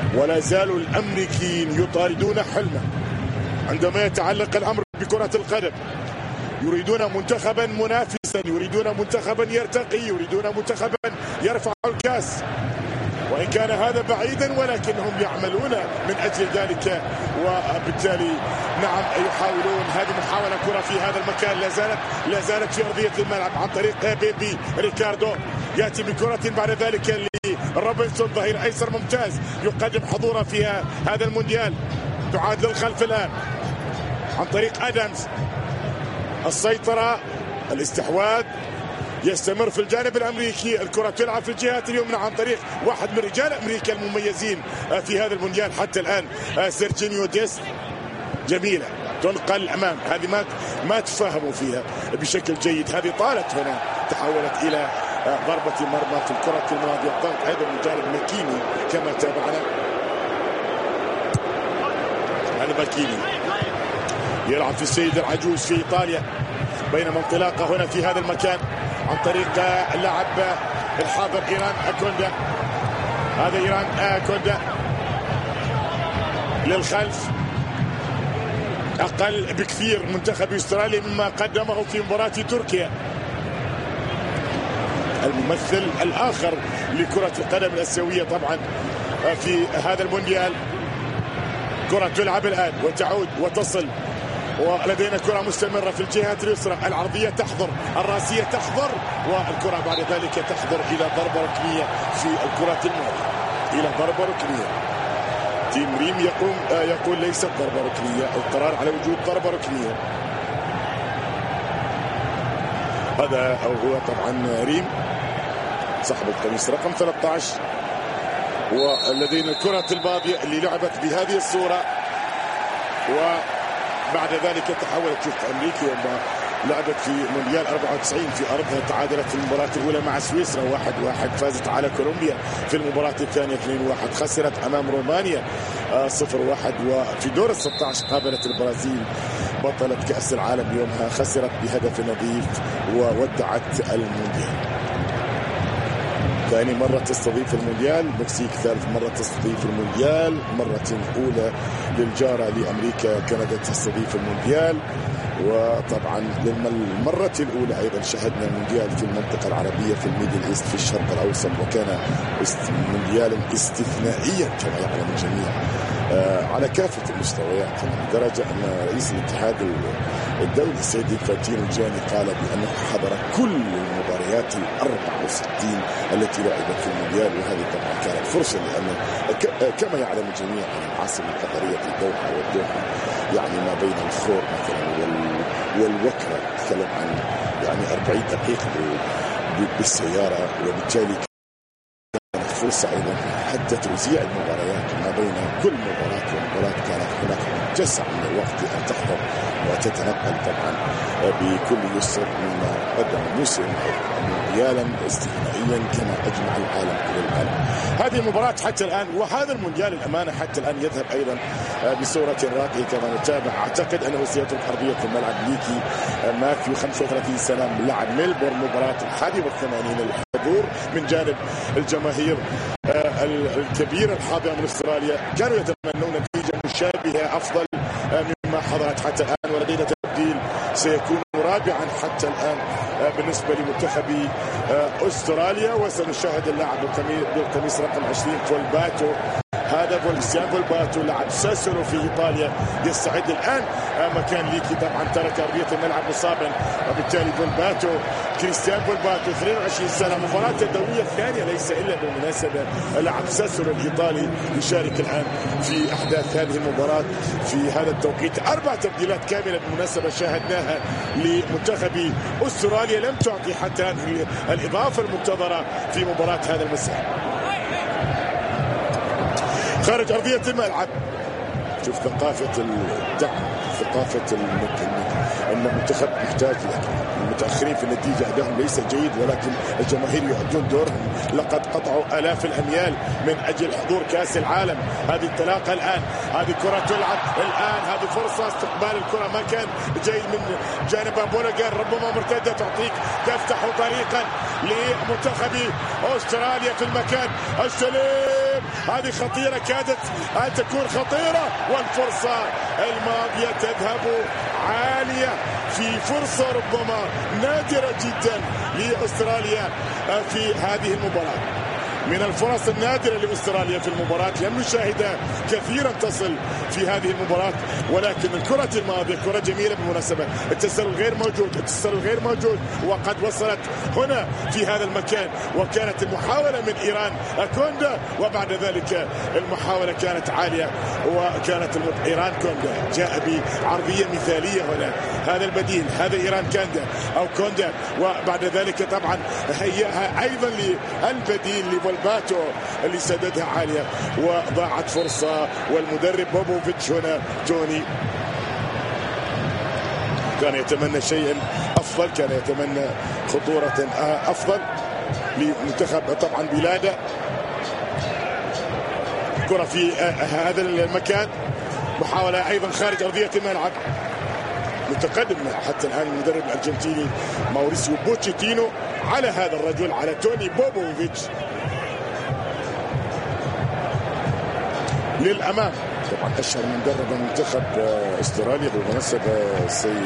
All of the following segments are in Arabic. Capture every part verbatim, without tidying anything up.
ولا زالوا الأمريكيين يطاردون حلمه عندما يتعلق الأمر بكرة القدم. يريدون منتخبا منافسا، يريدون منتخبا يرتقي، يريدون منتخبا يرفع الكاس، وإن كان هذا بعيدا ولكنهم يعملون من أجل ذلك. وبالتالي نعم يحاولون هذه محاولة كرة في هذا المكان، لا زالت لا زالت في أرضية الملعب عن طريق بيبي ريكاردو، يأتي بكرة بعد ذلك لروبنسون ظهير أيسر ممتاز يقدم حضوره في هذا المونديال. تعاد للخلف الآن عن طريق أدمز، السيطرة الاستحواذ يستمر في الجانب الامريكي. الكره تلعب في الجهات اليمنى عن طريق واحد من رجال امريكا المميزين في هذا المونديال حتى الان، سيرجينيو ديست. جميله تنقل امام، هذه ما ما تفهموا فيها بشكل جيد. هذه طالت هنا، تحولت الى ضربه مرمى في الكره الماضيه. الضغط ايضا من جانب ماكيني كما تابعنا. هذا ماكيني يلعب في السيد العجوز في ايطاليا، بينما انطلاقه هنا في هذا المكان عن طريق اللاعب الحاضر ايران اكوندا. هذا ايران اكوندا للخلف، اقل بكثير منتخب استراليا مما قدمه في مباراة تركيا. الممثل الاخر لكرة القدم الاسيوية طبعا في هذا المونديال. كرة تلعب الان وتعود وتصل، ولدينا كرة مستمرة في الجهات اليسرى. العرضية تحضر، الراسية تحضر، والكرة بعد ذلك تحضر إلى ضربة ركنية في الكرة الماضية، إلى ضربة ركنية. تيم ريم يقوم يقول ليست ضربة ركنية، القرار على وجود ضربة ركنية. هذا أو هو طبعا ريم صاحب القميص رقم ثلاثة عشر. ولدينا كرة الباضية اللي لعبت بهذه الصورة، و بعد ذلك تحولت. شوف أمريكا يوم لعبت في مونديال أربعة وتسعين في أرضها تعادلت في المباراة الأولى مع سويسرا واحد واحد، فازت على كولومبيا في المباراة الثانية اثنين واحد، خسرت أمام رومانيا صفر واحد، وفي دور الستة عشر قابلت البرازيل بطلة كأس العالم يومها، خسرت بهدف نظيف وودعت المونديال. ثاني مرة تستضيف المونديال المكسيك، ثالث مرة تستضيف المونديال، مرة أولى للجارة لأمريكا كندا تستضيف المونديال. وطبعا للمرة الأولى أيضا شهدنا المونديال في المنطقة العربية في الميدل إيست في الشرق الأوسط، وكان مونديالا استثنائيا كما يعلم الجميع على كافة المستويات، لدرجة أن رئيس الاتحاد الدولي السيد انفانتينو الجاني قال بأنه حضر كل المباريات الأربع وستين التي لعبت في المونديال. وهذه طبعا كانت فرصة، لأن كما يعلم الجميع أن العاصمة القطرية الدوحة، والدوحة يعني ما بين الخور مثلا والوكرة نتكلم عن يعني أربعين دقيقة بالسيارة، وبالتالي كانت فرصة أيضا حتى توزيع المباريات ما بين كل مباراة ومباراة. كانت هناك متسع من الوقت أن تحضر وتتنقل طبعا بكل يسر، مما قدم موسم مونديالا استثنائيا كما أجمع العالم كل العالم. هذه المباراة حتى الآن وهذا المونديال الأمانة حتى الآن يذهب أيضا بصورة راقية كما نتابع. أعتقد أنه سيترك أرضية الملعب ليكي ماثيو خمسة وثلاثين سنة من لعب ميلبورن مباراة الحادي والثمانين الحضور من جانب الجماهير الكبيرة الحاضرة من استراليا، كانوا يتمنون نتيجة مشابهة أفضل مما حضرت حتى الآن. ولدينا تبديل سيكون رابعا حتى الآن بالنسبة لمنتخب أستراليا، وسنشاهد اللاعب بالقميص رقم عشرين فولباتو. هذا فولسيان فولباتو لاعب ساسولو في إيطاليا، يستعد الآن مكان ليكي. طبعا ترك أرضية الملعب مصابا، وبالتالي فولباتو كريستيان فولباتو اثنين وعشرين سنة، مباراة الدولية الثانية ليس إلا بالمناسبة لاعب ساسولو الإيطالي يشارك الآن في أحداث هذه المباراة في هذا التوقيت. أربع تبديلات كاملة بالمناسبة شاهدناها لمنتخب أستراليا، لم تعطي حتى هذه الإضافة المنتظرة في مباراة هذا المساء. خارج أرضية الملعب، شوف ثقافة الدعم، ثقافة ان المنتخب محتاج، المتاخرين في النتيجه ادائهم ليس جيد، ولكن الجماهير يؤدون دورهم. لقد قطعوا الاف الاميال من اجل حضور كاس العالم. هذه الانطلاقه الان، هذه كره تلعب الان، هذه فرصه استقبال الكره ما كان جيد من جانب بولغان، ربما مرتده تعطيك تفتح طريقا لمنتخب استراليا في المكان. السليم، هذه خطيره، كادت ان تكون خطيره، والفرصه الماضيه تذهب عاليه في فرصه ربما نادره جدا لاستراليا في هذه المباراه. من الفرص النادرة لأستراليا في المباراة، لم نشاهدها كثيرا تصل في هذه المباراة، ولكن الكرة الماضية كرة جميلة بالمناسبة. التسلل غير موجود، التسلل غير موجود، وقد وصلت هنا في هذا المكان، وكانت المحاولة من إيران كوندا، وبعد ذلك المحاولة كانت عالية، وكانت إيران كوندا جاء بعرضية مثالية هنا. هذا البديل، هذا إيران كوندا أو كوندا، وبعد ذلك طبعا هيئها أيضا للبديل لفولباتو اللي سددها عالية، وضاعت فرصة. والمدرب بوبوفيتش هنا توني كان يتمنى شيئا أفضل، كان يتمنى خطورة أفضل لمنتخب طبعا بلاده. كرة في هذا المكان، محاولة أيضا خارج أرضية الملعب. متقدم حتى الآن المدرب الأرجنتيني ماوريسيو بوتشيتينو على هذا الرجل، على توني بوبوفيتش للأمام. طبعا أشهر من درب منتخب استراليا بالمناسبة السيد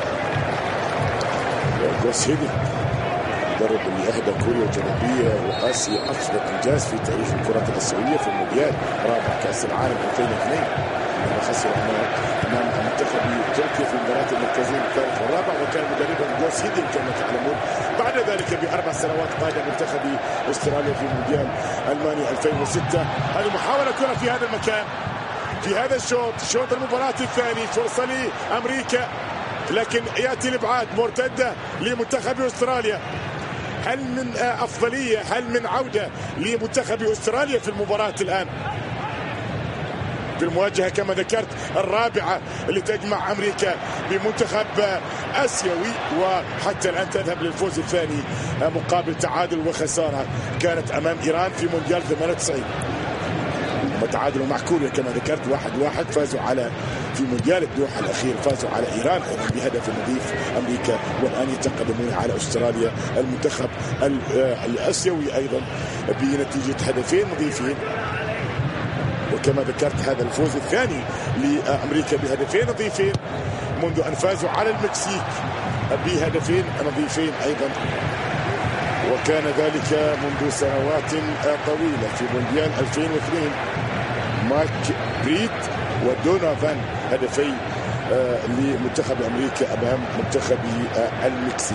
غوس هيدي، المدرب اللي أهدى كوريا الجنوبية وآسيا أفضل إنجاز في تاريخ الكرة الآسيوية في المونديال، رابع كأس العالم ألفين واثنين لما خسر أمام منتخب تركيا في المباراة المركزية الثالث والرابع، وكان مدربا غوس هيدي كما تعلمون. بعد ذلك بأربع سنوات قاد منتخب استراليا في مونديال ألمانيا ألفين وستة. هذه محاولة كرة في هذا المكان، في هذا الشوط، شوط المباراة الثاني، فرصة لأمريكا، لكن يأتي الإبعاد، مرتدة لمنتخب استراليا. هل من أفضلية، هل من عودة لمنتخب استراليا في المباراة الآن في المواجهة كما ذكرت الرابعة اللي تجمع أمريكا بمنتخب آسيوي، وحتى الآن تذهب للفوز الثاني مقابل تعادل وخسارة كانت أمام إيران في مونديال ثمانية وتسعين، وتعادلوا مع كوريا كما ذكرت واحد واحد. فازوا على في مونديال الدوحة الأخير فازوا على إيران بهدف نظيف أمريكا، والآن يتقدمون على أستراليا المنتخب الآسيوي أيضا بنتيجة هدفين نظيفين. وكما ذكرت هذا الفوز الثاني لأمريكا بهدفين نظيفين منذ أن فازوا على المكسيك بهدفين نظيفين أيضا، وكان ذلك منذ سنوات طويلة في مونديال ألفين واثنين. مايك بريد ودونوفان هدفي لمنتخب أمريكا أمام منتخب المكسيك.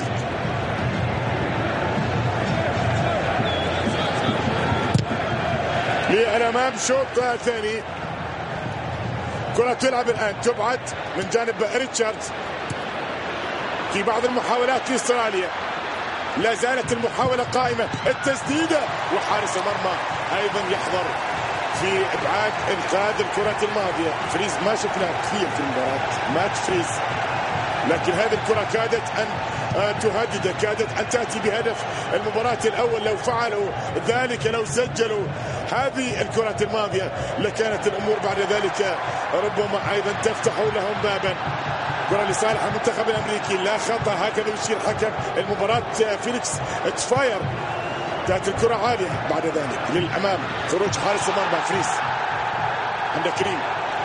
للأمام شوط ثاني، كرة تلعب الآن، تبعد من جانب ريتشاردز في بعض المحاولات في استراليا. لا زالت المحاولة قائمة، التسديدة، وحارس المرمى أيضا يحضر في إبعاد إنقاذ الكرة الماضية. فريز ما شفناه كثير في المباراة، مات فريز، لكن هذه الكرة كادت أن تهدد، كادت أن تأتي بهدف المباراة الأول. لو فعلوا ذلك، لو سجلوا هذه الكرة الماضية، لكانت الأمور بعد ذلك ربما أيضا تفتح لهم بابا. كرة لصالح المنتخب الأمريكي، لا خطأ، هكذا يشير حكم المباراة فيليكس تفاير. كانت الكرة عالية بعد ذلك للأمام، خروج حارس المرمى فريز عند كريم.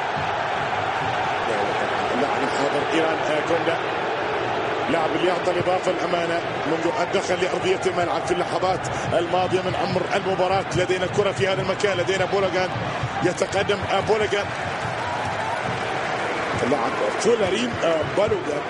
اللاعب الحاضر إيران كوندا، لاعب اللي يعطى الإضافة الأمانة منذ أن دخل لأرضية الملعب في اللحظات الماضية من عمر المباراة. لدينا كرة في هذا المكان، لدينا بولغان، يتقدم بولغان، اللاعب فولارين بولغان،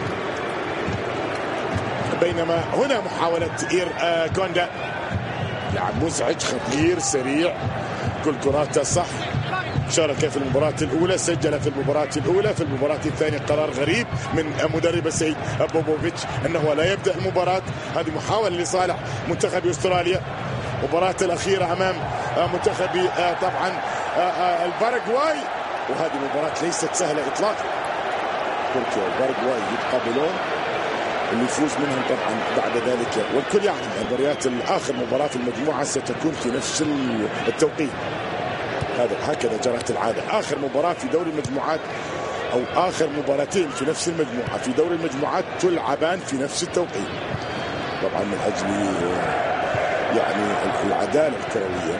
بينما هنا محاولة إير كوندا، لاعب مزعج خطير سريع، كل كراته صح، شارك في المباراة الأولى، سجل في المباراة الأولى، في المباراة الثانية قرار غريب من مدرب السيد بوبوفيتش أنه لا يبدأ المباراة. هذه محاولة لصالح منتخب أستراليا. المباراة الأخيرة أمام منتخب طبعا الباراغواي، وهذه مباراة ليست سهلة إطلاقا. تركيا وباراغواي يتقابلون، اللي يفوز منهم طبعا بعد ذلك، والكل يعني مباريات اخر مباراه في المجموعه ستكون في نفس التوقيت. هذا هكذا جرت العاده، اخر مباراه في دوري المجموعات او اخر مباراتين في نفس المجموعه في دوري المجموعات تلعبان في نفس التوقيت، طبعا من اجل يعني العداله الكرويه.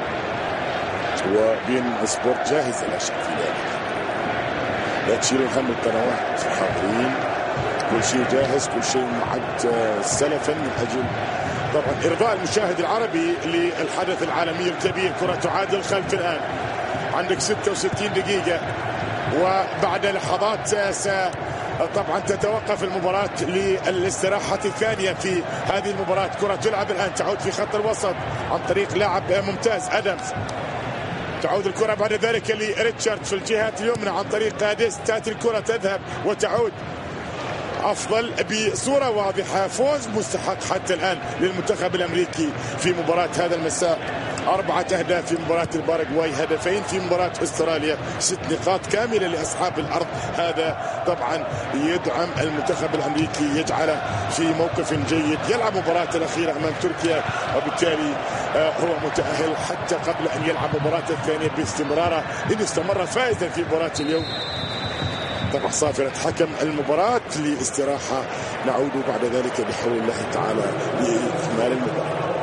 وبين سبورت جاهز لا شك في ذلك، لا تشيلوا هم القنوات حاضرين، كل شيء جاهز، كل شيء معد سلفا من اجل طبعا ارضاء المشاهد العربي للحدث العالمي الكبير. كرة تعاد للخلف الان، عندك ستة وستين دقيقة وبعد لحظات س طبعا تتوقف المباراة للاستراحة الثانية في هذه المباراة. كرة تلعب الان، تعود في خط الوسط عن طريق لاعب ممتاز ادمز، تعود الكرة بعد ذلك لريتشارد في الجهة اليمنى عن طريق ديست، تأتي الكرة تذهب وتعود أفضل بصورة واضحة. فوز مستحق حتى الآن للمنتخب الأمريكي في مباراة هذا المساء، أربعة أهداف في مباراة الباراغواي، هدفين في مباراة أستراليا، ست نقاط كاملة لأصحاب الأرض. هذا طبعا يدعم المنتخب الأمريكي، يجعله في موقف جيد، يلعب مباراة الأخيرة أمام تركيا، وبالتالي هو متأهل حتى قبل أن يلعب مباراة الثانية باستمراره إن استمر فائزا في مباراة اليوم. طبعا صافرة حكم المباراة لاستراحة، نعود بعد ذلك بحول الله تعالى لإكمال المباراة.